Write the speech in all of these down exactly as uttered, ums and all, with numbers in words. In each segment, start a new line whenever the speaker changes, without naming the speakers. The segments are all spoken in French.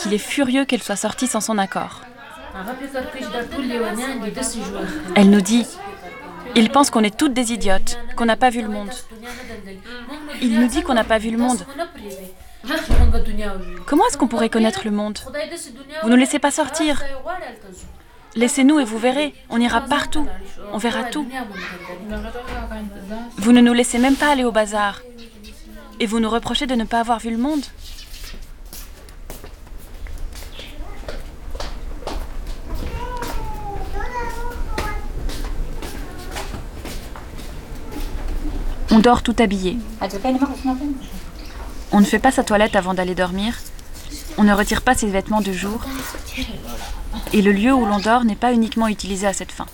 qu'il est furieux qu'elle soit sortie sans son accord. Elle nous dit « Il pense qu'on est toutes des idiotes, qu'on n'a pas vu le monde. » Il nous dit qu'on n'a pas vu le monde. Comment est-ce qu'on pourrait connaître le monde? Vous ne nous laissez pas sortir. Laissez-nous et vous verrez, on ira partout, on verra tout. Vous ne nous laissez même pas aller au bazar. Et vous nous reprochez de ne pas avoir vu le monde? On dort tout habillé. On ne fait pas sa toilette avant d'aller dormir. On ne retire pas ses vêtements de jour. Et le lieu où l'on dort n'est pas uniquement utilisé à cette fin.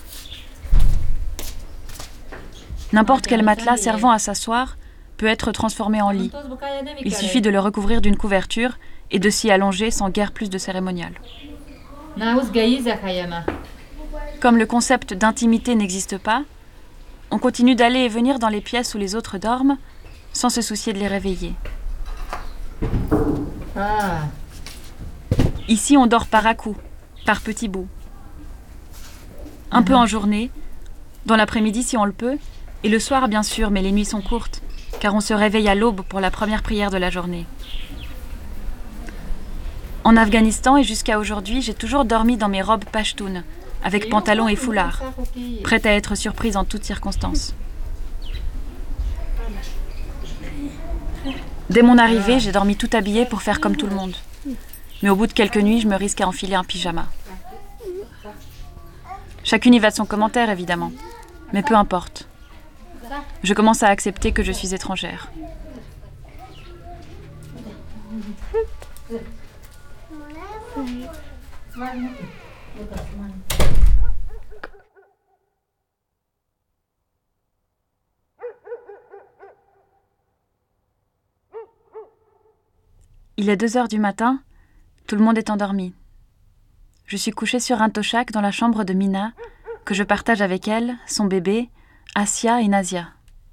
N'importe quel matelas servant à s'asseoir peut être transformé en lit. Il suffit de le recouvrir d'une couverture et de s'y allonger sans guère plus de cérémonial. Comme le concept d'intimité n'existe pas, on continue d'aller et venir dans les pièces où les autres dorment sans se soucier de les réveiller. Ah. Ici, on dort par à-coups, par petits bouts. Un mm-hmm. peu en journée, dans l'après-midi si on le peut, et le soir bien sûr, mais les nuits sont courtes, car on se réveille à l'aube pour la première prière de la journée. En Afghanistan et jusqu'à aujourd'hui, j'ai toujours dormi dans mes robes pashtoun, avec pantalon et foulard, prête à être surprise en toutes circonstances. Dès mon arrivée, j'ai dormi tout habillée pour faire comme tout le monde. Mais au bout de quelques nuits, je me risque à enfiler un pyjama. Chacune y va de son commentaire, évidemment. Mais peu importe. Je commence à accepter que je suis étrangère. Il est deux heures du matin, tout le monde est endormi. Je suis couchée sur un toshak dans la chambre de Mina, que je partage avec elle, son bébé, Asia et Nazia.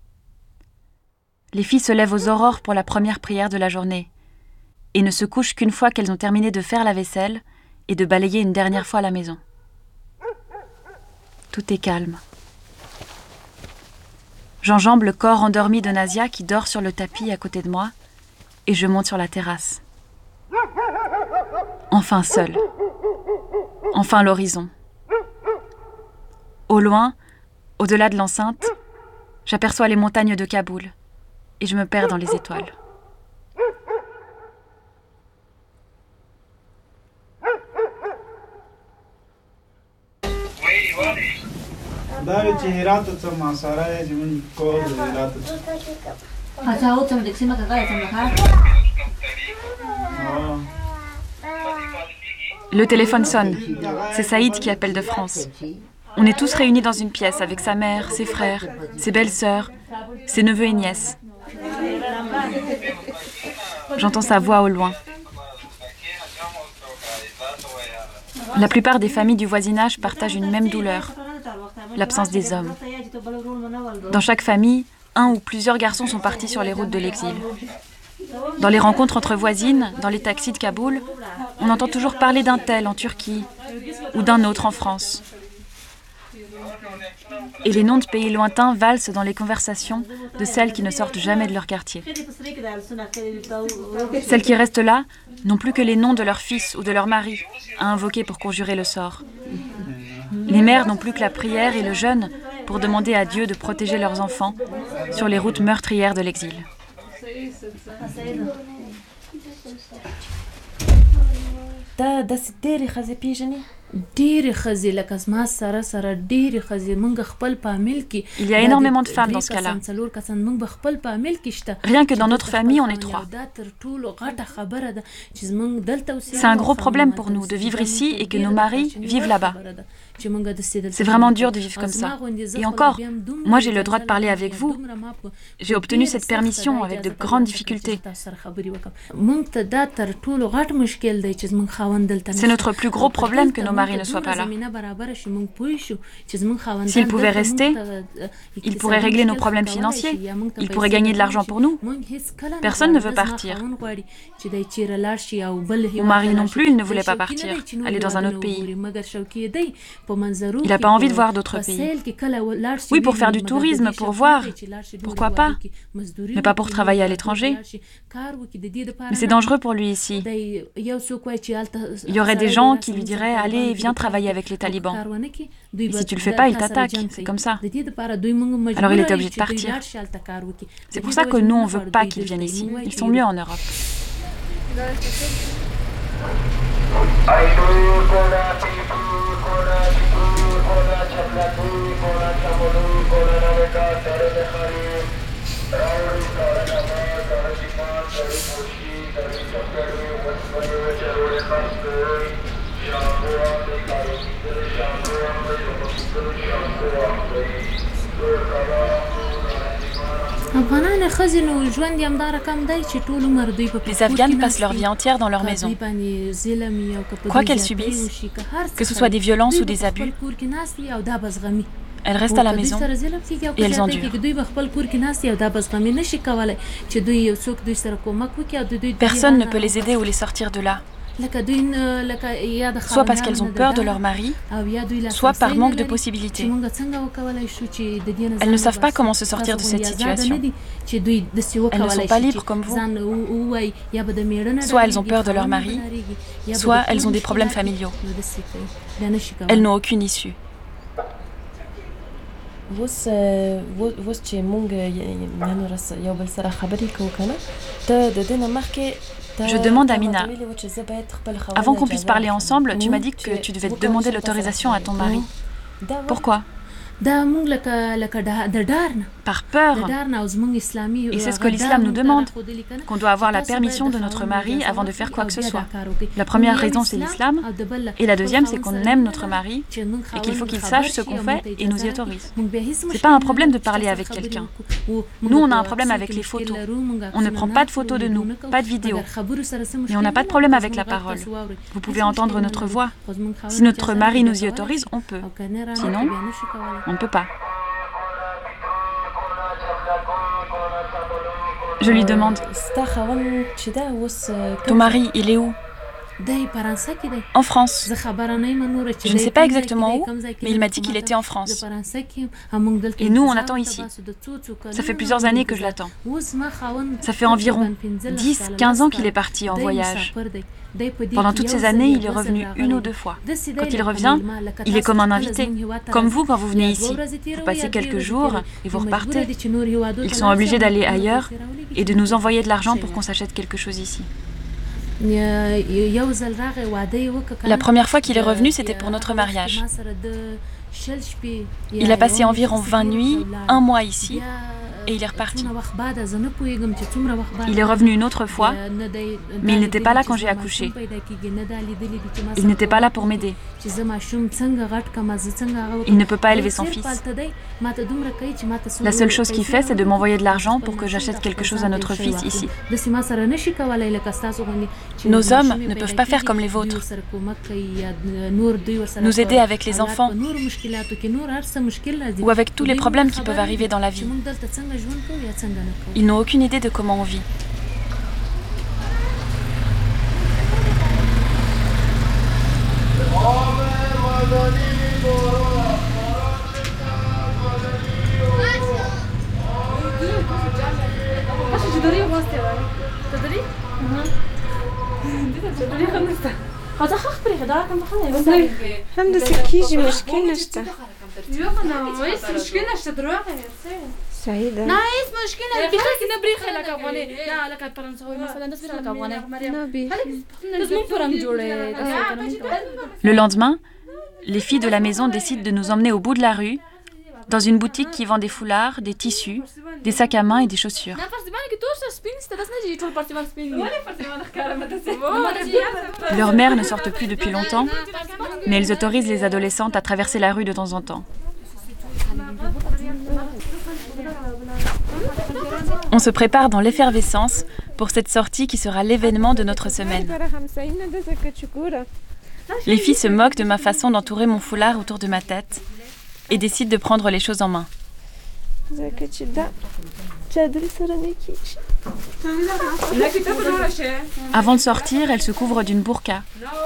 Les filles se lèvent aux aurores pour la première prière de la journée, et ne se couchent qu'une fois qu'elles ont terminé de faire la vaisselle et de balayer une dernière fois la maison. Tout est calme. J'enjambe le corps endormi de Nazia qui dort sur le tapis à côté de moi, et je monte sur la terrasse. Enfin seule. Enfin l'horizon. Au loin, au-delà de l'enceinte, j'aperçois les montagnes de Kaboul, et je me perds dans les étoiles. Le téléphone sonne. C'est Saïd qui appelle de France. On est tous réunis dans une pièce avec sa mère, ses frères, ses belles-sœurs, ses neveux et nièces. J'entends sa voix au loin. La plupart des familles du voisinage partagent une même douleur, l'absence des hommes. Dans chaque famille, un ou plusieurs garçons sont partis sur les routes de l'exil. Dans les rencontres entre voisines, dans les taxis de Kaboul, on entend toujours parler d'un tel en Turquie ou d'un autre en France. Et les noms de pays lointains valsent dans les conversations de celles qui ne sortent jamais de leur quartier. Celles qui restent là n'ont plus que les noms de leurs fils ou de leurs maris à invoquer pour conjurer le sort. Les mères n'ont plus que la prière et le jeûne pour demander à Dieu de protéger leurs enfants sur les routes meurtrières de l'exil. Il y a énormément de femmes dans ce cas-là. Rien que dans notre famille, on est trois. C'est un gros problème pour nous de vivre ici et que nos maris vivent là-bas. C'est vraiment dur de vivre comme ça. Et encore, moi j'ai le droit de parler avec vous. J'ai obtenu cette permission avec de grandes difficultés. C'est notre plus gros problème que nos maris ne soient pas là. S'ils pouvaient rester, ils pourraient régler nos problèmes financiers, ils pourraient gagner de l'argent pour nous. Personne ne veut partir. Mon mari non plus, il ne voulait pas partir, aller dans un autre pays. Il n'a pas envie de voir d'autres pays. Oui, pour faire du tourisme, pour voir, pourquoi pas, mais pas pour travailler à l'étranger. Mais c'est dangereux pour lui ici. Il y aurait des gens qui lui diraient « Allez, viens travailler avec les talibans ». Et si tu le fais pas, ils t'attaquent, c'est comme ça. Alors il était obligé de partir. C'est pour ça que nous, on ne veut pas qu'ils viennent ici. Ils sont mieux en Europe. Les Afghanes passent leur vie entière dans leur maison. Quoi qu'elles subissent, que ce soit des violences ou des abus, elles restent à la maison et elles endurent. Personne ne peut les aider ou les sortir de là. Soit parce qu'elles ont peur de leur mari, soit par manque de possibilités. Elles ne savent pas comment se sortir de cette situation. Elles ne sont pas libres comme vous. Soit elles ont peur de leur mari, soit elles ont des problèmes familiaux. Elles n'ont aucune issue. Je demande à Mina, avant qu'on puisse parler ensemble, tu m'as dit que tu devais demander l'autorisation à ton mari. Pourquoi ? Par peur. Et c'est ce que l'islam nous demande, qu'on doit avoir la permission de notre mari avant de faire quoi que ce soit. La première raison, c'est l'islam, et la deuxième, c'est qu'on aime notre mari et qu'il faut qu'il sache ce qu'on fait et nous y autorise. C'est pas un problème de parler avec quelqu'un. Nous, on a un problème avec les photos. On ne prend pas de photos de nous, pas de vidéos. Mais on n'a pas de problème avec la parole. Vous pouvez entendre notre voix. Si notre mari nous y autorise, on peut. Sinon, on ne peut pas. Je lui demande, ton mari, il est où ? En France. Je ne sais pas exactement où, mais il m'a dit qu'il était en France. Et nous, on attend ici. Ça fait plusieurs années que je l'attends. Ça fait environ dix à quinze ans qu'il est parti en voyage. Pendant toutes ces années, il est revenu une ou deux fois. Quand il revient, il est comme un invité. Comme vous, quand vous venez ici. Vous passez quelques jours et vous repartez. Ils sont obligés d'aller ailleurs et de nous envoyer de l'argent pour qu'on s'achète quelque chose ici. La première fois qu'il est revenu, c'était pour notre mariage. Il a passé environ vingt nuits, un mois ici, et il est reparti. Il est revenu une autre fois, mais il n'était pas là quand j'ai accouché. Il n'était pas là pour m'aider. Il ne peut pas élever son fils. La seule chose qu'il fait, c'est de m'envoyer de l'argent pour que j'achète quelque chose à notre fils ici. Nos hommes ne peuvent pas faire comme les vôtres. Nous aider avec les enfants ou avec tous les problèmes qui peuvent arriver dans la vie. Ils n'ont aucune idée de comment on vit.
سعيدة.
لا اسم مشكلة بخلك نبريخ لك أبغاني لا لك فرنساوي مثلا نسبر لك أبغاني لازم فرنج جولة.
Le lendemain, les filles de la maison décident de nous emmener au bout de la rue, dans une boutique qui vend des foulards, des tissus, des sacs à main et des chaussures. Leurs mères ne sortent plus depuis longtemps, mais elles autorisent les adolescentes à traverser la rue de temps en temps. On se prépare dans l'effervescence pour cette sortie qui sera l'événement de notre semaine. Les filles se moquent de ma façon d'entourer mon foulard autour de ma tête et décident de prendre les choses en main. Avant de sortir, elles se couvrent d'une burqa,